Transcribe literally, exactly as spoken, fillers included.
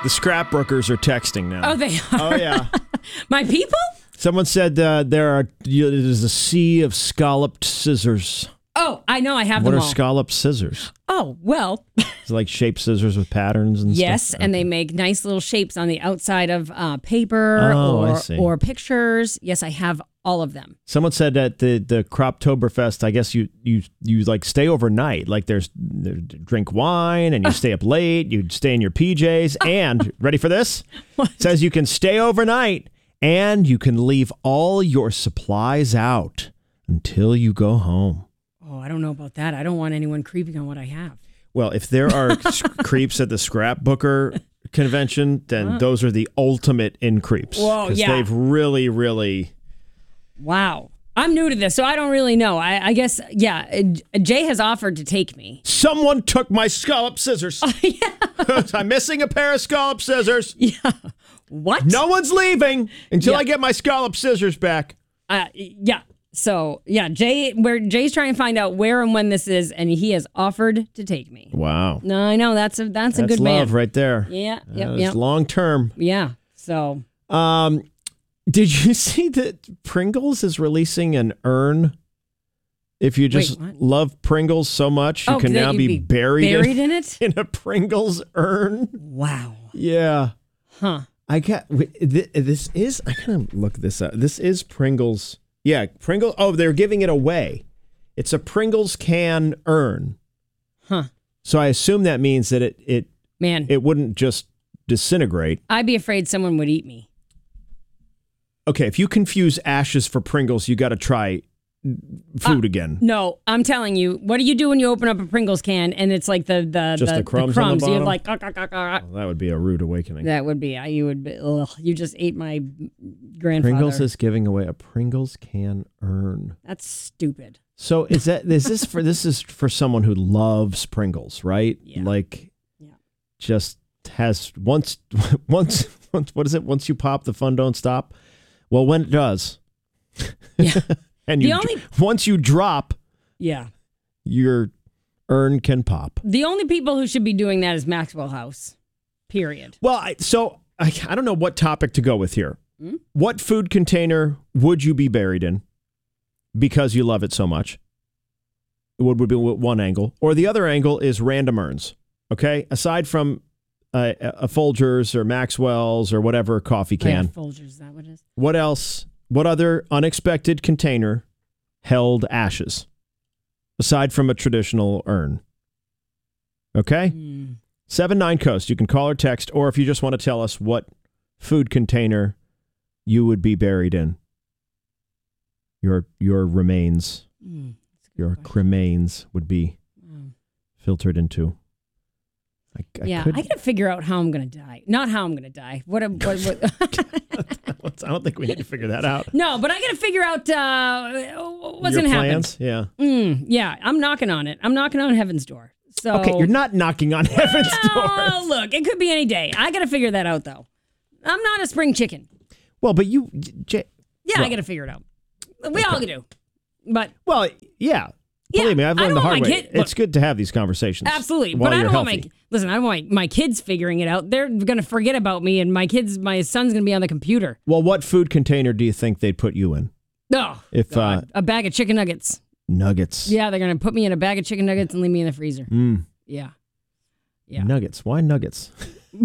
The scrapbookers are texting now. Oh, they are? Oh, yeah. My people? Someone said uh, there are there's a sea of scalloped scissors. Oh, I know. I have What them are all. scalloped scissors? Oh, well. It's like shaped scissors with patterns and yes, stuff? and Okay. they make nice little shapes on the outside of uh, paper Oh, I or, see. or pictures. Yes, I have all of them. Someone said that the the Croptoberfest, I guess you you you like stay overnight. Like there's, there's drink wine and you stay up late. You stay in your P Js and ready for this? What? It says you can stay overnight and you can leave all your supplies out until you go home. Oh, I don't know about that. I don't want anyone creeping on what I have. Well, if there are creeps at the scrapbooker convention, then Huh? those are the ultimate in creeps. Whoa, Because yeah. they've really, really. Wow. I'm new to this, so I don't really know. I, I guess, yeah, uh, Jay has offered to take me. Someone took my scallop scissors. yeah. I'm missing a pair of scallop scissors. Yeah. What? No one's leaving until Yeah. I get my scallop scissors back. Uh, yeah. So, yeah, Jay, where Jay's trying to find out where and when this is, and he has offered to take me. Wow. No, I know. That's a that's, a That's good love man. right there. Yeah. Yep. That is Yep. long term. Yeah. So, Um, did you see that Pringles is releasing an urn? If you just Wait, what? love Pringles so much, you Oh, can that now you'd be, be buried, buried in, in it? in a Pringles urn. Wow. Yeah. Huh. I got wait, thi- this is I gotta look this up. This is Pringles. Yeah, Pringles. Oh, they're giving it away. It's a Pringles can urn. Huh. So I assume that means that it it Man, it wouldn't just disintegrate. I'd be afraid someone would eat me. Okay, if you confuse ashes for Pringles, you got to try food Uh, again. No, I'm telling you. What do you do when you open up a Pringles can and it's like the the Just the, the crumbs on the You have bottom? like, "Ah, ah, ah, ah, ah." Well, that would be a rude awakening. That would be. You would. Be, ugh, you just ate my grandfather. Pringles is giving away a Pringles can urn. That's stupid. So is that is this for this is for someone who loves Pringles, right? Yeah. Like, Yeah. just has once once once what is it? Once you pop, the fun don't stop. Well, when it does, Yeah. and The you only- once you drop, Yeah. your urn can pop. The only people who should be doing that is Maxwell House. Period. Well, I, so I I don't know what topic to go with here. Hmm? What food container would you be buried in because you love it so much? Would would be one angle, or the other angle is random urns. Okay, aside from uh, a Folgers or Maxwell's or whatever coffee Oh, yeah, can, Folgers, is that what it is? what else? What other unexpected container held ashes aside from a traditional urn? Okay, Hmm. seven nine coast. You can call or text, or if you just want to tell us what food container you would be buried in, your your remains. Hmm. That's a good Your question. cremains would be Hmm. filtered into. I, I Yeah, could, I gotta figure out how I'm gonna die. Not how I'm gonna die. What? A, what, what I don't think we need to figure that out. no, but I gotta figure out uh, what's Your gonna plans? Yeah. happen. Mm, yeah, I'm knocking on it. I'm knocking on heaven's door. So Okay, you're not knocking on heaven's Oh, door. look, it could be any day. I gotta figure that out though. I'm not a spring chicken. Well, but you, J- Yeah, Well, I gotta figure it out. We all do. But well, yeah. Yeah, Believe me, I've I learned don't the want hard my way. kid- It's look. good to have these conversations. absolutely. while But I you're don't want healthy. my listen. I don't want my kids figuring it out. They're gonna forget about me, and my kids, my son's gonna be on the computer. Well, what food container do you think they'd put you in? Oh, If God. uh, a bag of chicken nuggets. nuggets. Yeah, they're gonna put me in a bag of chicken nuggets and leave me in the freezer. Mm, Yeah, yeah. Nuggets. Why nuggets?